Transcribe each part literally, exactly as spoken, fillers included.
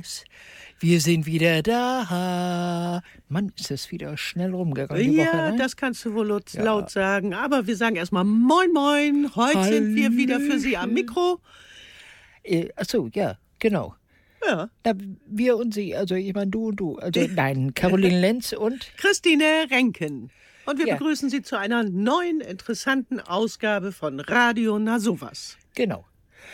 Yes, wir sind wieder da. Mann, ist das wieder schnell rumgegangen die Ja, Woche, ne? das kannst du wohl laut, Ja. laut sagen. Aber wir sagen erstmal Moin Moin. Heute sind wir wieder für Sie am Mikro. Äh, achso, ja, genau. Ja. Na, wir und Sie, also ich meine du und du. Also nein, Caroline Lenz und... Christine Renken. Und wir Ja. begrüßen Sie zu einer neuen, interessanten Ausgabe von Radio Na Sowas. Genau.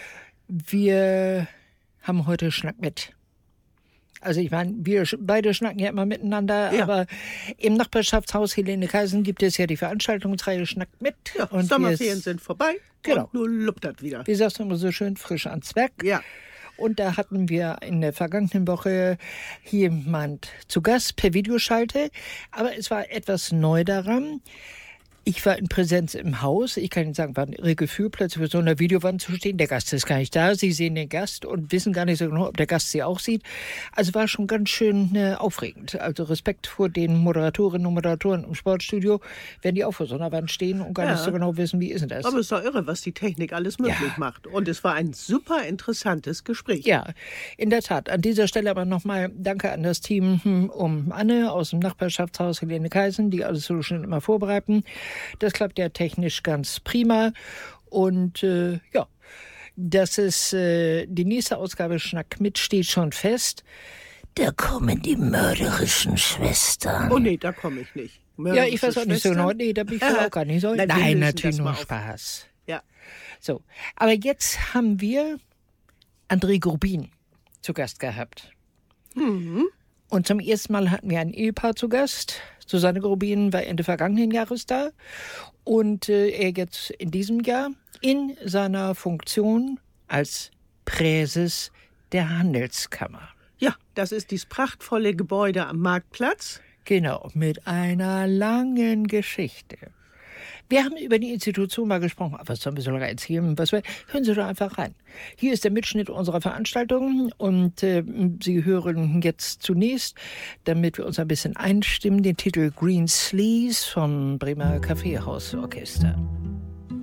Wir haben heute Schnack mit. Also ich meine, wir sch- beide schnacken ja immer miteinander, Ja. aber im Nachbarschaftshaus Helene Kaisen gibt es ja die Veranstaltungsreihe Schnack mit. Ja, und Sommerferien wir, sind vorbei. Genau. Und nun luppt wieder. wie sagst du immer so schön, frisch ans Werk. Ja. Und da hatten wir in der vergangenen Woche jemand zu Gast per Videoschalte. Aber es war etwas neu daran. Ich war in Präsenz im Haus. Ich kann Ihnen sagen, war ein irre Gefühl, plötzlich vor so einer Videowand zu stehen. Der Gast ist gar nicht da. Sie sehen den Gast und wissen gar nicht so genau, ob der Gast Sie auch sieht. Also war schon ganz schön äh, aufregend. Also Respekt vor den Moderatorinnen und Moderatoren im Sportstudio, wenn die auch vor so einer Wand stehen und gar Ja. nicht so genau wissen, wie ist denn das? Aber es ist doch irre, was die Technik alles möglich Ja. macht. Und es war ein super interessantes Gespräch. Ja, in der Tat. An dieser Stelle aber nochmal Danke an das Team hm, um Anne aus dem Nachbarschaftshaus Helene Kaisen, die alles so schön immer vorbereiten. Das klappt ja technisch ganz prima. Und äh, ja, das ist äh, die nächste Ausgabe Schnack mit steht schon fest. Da kommen die mörderischen Schwestern. Oh nee, da komme ich nicht. ja, ich weiß auch nicht so genau. Schwestern? Nee, da bin ich auch gar nicht so. Nein, wir Nein, lösen natürlich das nur mal auf. Spaß. Ja. So, aber jetzt haben wir André Grubin zu Gast gehabt. Mhm. Und zum ersten Mal hatten wir ein Ehepaar zu Gast. Susanne Grubin war Ende vergangenen Jahres da. Und äh, er jetzt in diesem Jahr in seiner Funktion als Präses der Handelskammer. Ja, das ist dieses prachtvolle Gebäude am Marktplatz. Genau, mit einer langen Geschichte. Wir haben über die Institution mal gesprochen. Was sollen wir so lange erzählen? Was wir, hören Sie doch einfach rein. Hier ist der Mitschnitt unserer Veranstaltung und äh, Sie hören jetzt zunächst, damit wir uns ein bisschen einstimmen, den Titel Green Sleeves vom Bremer Kaffeehausorchester.